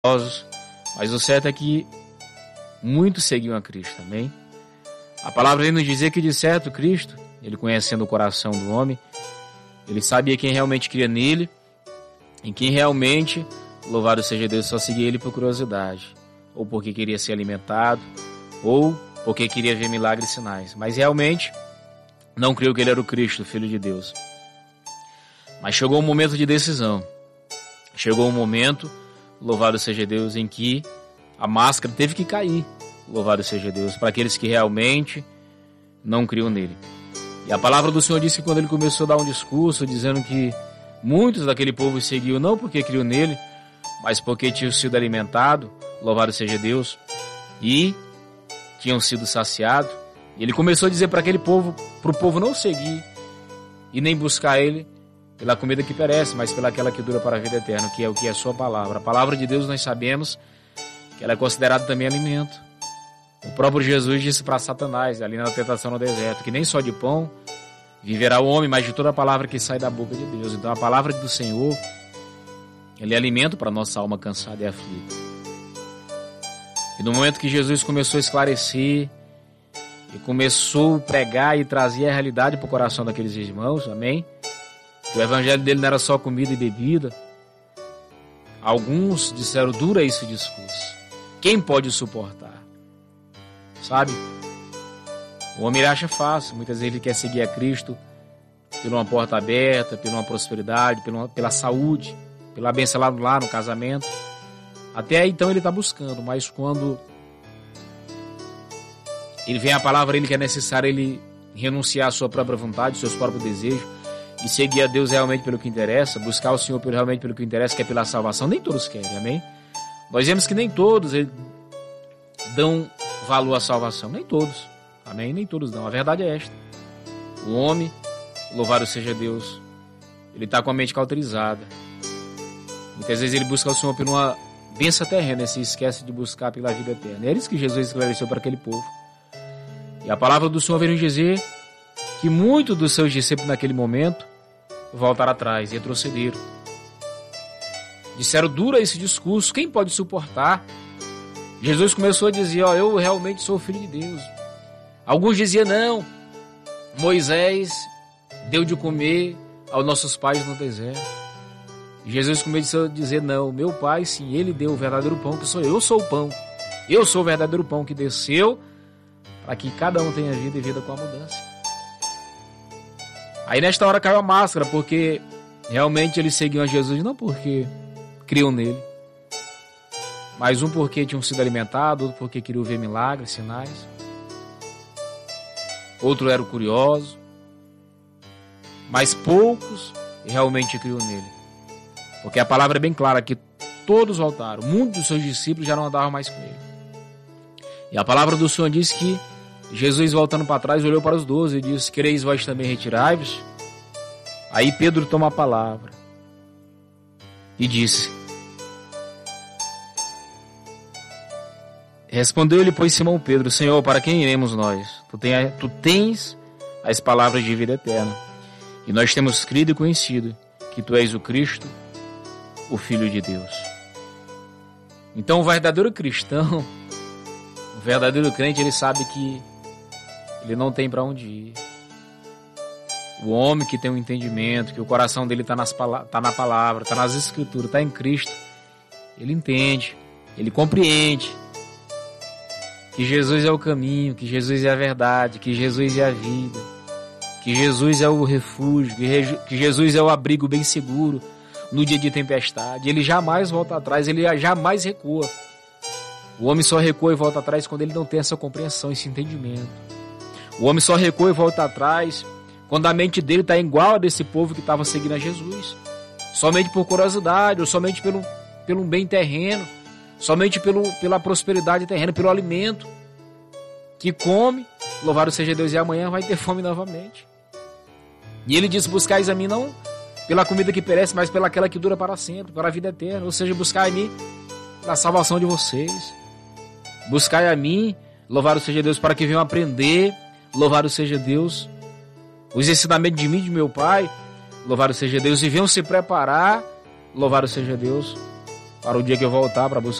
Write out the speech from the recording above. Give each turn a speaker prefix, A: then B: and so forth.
A: mas o certo é que muitos seguiam a Cristo, amém? A palavra vem nos dizer que, de certo, Cristo, ele conhecendo o coração do homem, ele sabia quem realmente cria nele, em quem realmente, louvado seja Deus, só seguia ele por curiosidade, ou porque queria ser alimentado, ou porque queria ver milagres e sinais, mas realmente não criou que ele era o Cristo, o Filho de Deus. Mas chegou um momento de decisão, chegou um momento, louvado seja Deus, em que a máscara teve que cair, louvado seja Deus, para aqueles que realmente não criam nele. E a palavra do Senhor disse que quando ele começou a dar um discurso dizendo que muitos daquele povo seguiam não porque criam nele, mas porque tinham sido alimentados, louvado seja Deus, e tinham sido saciados. E ele começou a dizer para aquele povo, para o povo não seguir e nem buscar ele pela comida que perece, mas pela aquela que dura para a vida eterna, que é o que é a sua palavra. A palavra de Deus nós sabemos que ela é considerada também alimento. O próprio Jesus disse para Satanás, ali na tentação no deserto, que nem só de pão viverá o homem, mas de toda a palavra que sai da boca de Deus. Então a palavra do Senhor, ele é alimento para a nossa alma cansada e aflita. E no momento que Jesus começou a esclarecer, e começou a pregar e trazer a realidade para o coração daqueles irmãos, amém? Que o evangelho dele não era só comida e bebida. Alguns disseram, dura esse discurso. Quem pode suportar? Sabe? O homem acha fácil. Muitas vezes ele quer seguir a Cristo por uma porta aberta, por uma prosperidade, pela saúde, pela bênção lá no casamento. Até aí, então ele está buscando, mas quando ele vem a palavra, ele que é necessário ele renunciar à sua própria vontade, seus próprios desejos, e seguir a Deus realmente pelo que interessa, buscar o Senhor realmente pelo que interessa, que é pela salvação. Nem todos querem, amém? Nós vemos que nem todos dão valor à salvação, nem todos, amém? Nem todos dão, a verdade é esta. O homem, louvado seja Deus, ele está com a mente cauterizada. Muitas vezes ele busca o Senhor por uma bênção terrena e se esquece de buscar pela vida eterna. É isso que Jesus esclareceu para aquele povo. E a palavra do Senhor veio dizer que muitos dos seus discípulos naquele momento voltaram atrás e retrocederam. Disseram, dura esse discurso, quem pode suportar? Jesus começou a dizer, eu realmente sou o Filho de Deus. Alguns diziam, não, Moisés deu de comer aos nossos pais no deserto. E Jesus começou a dizer, não, meu pai, sim, ele deu o verdadeiro pão, que sou eu sou o pão. Eu sou o verdadeiro pão que desceu para que cada um tenha vida e vida com abundância. Aí nesta hora caiu a máscara, porque realmente eles seguiam a Jesus não porque criam nele, mas um porque tinham sido alimentados, outro porque queriam ver milagres, sinais. Outro era curioso, mas poucos realmente criam nele. Porque a palavra é bem clara que todos voltaram, muitos dos seus discípulos já não andavam mais com ele. E a palavra do Senhor diz que Jesus, voltando para trás, olhou para os 12 e disse, quereis vós também retirai-vos? Aí Pedro toma a palavra e disse, respondeu-lhe, pois, Simão Pedro, Senhor, para quem iremos nós? Tu tens as palavras de vida eterna, e nós temos crido e conhecido que tu és o Cristo, o Filho de Deus. Então o verdadeiro cristão, o verdadeiro crente, ele sabe que ele não tem para onde ir. O homem que tem um entendimento, que o coração dele está na palavra, está nas escrituras, está em Cristo, ele entende, ele compreende que Jesus é o caminho, que Jesus é a verdade, que Jesus é a vida, que Jesus é o refúgio, que Jesus é o abrigo bem seguro no dia de tempestade. Ele jamais volta atrás, ele jamais recua. O homem só recua e volta atrás quando ele não tem essa compreensão, esse entendimento. O homem só recua e volta atrás quando a mente dele está igual a desse povo que estava seguindo a Jesus. Somente por curiosidade, ou somente pelo bem terreno, somente pela prosperidade terrena, pelo alimento que come, louvado seja Deus, e amanhã vai ter fome novamente. E ele diz, buscais a mim não pela comida que perece, mas pela aquela que dura para sempre, para a vida eterna. Ou seja, buscai a mim pela salvação de vocês. Buscai a mim, louvado seja Deus, para que venham aprender, louvado seja Deus, os ensinamentos de mim e de meu Pai, louvado seja Deus, e venham se preparar, louvado seja Deus, para o dia que eu voltar para buscar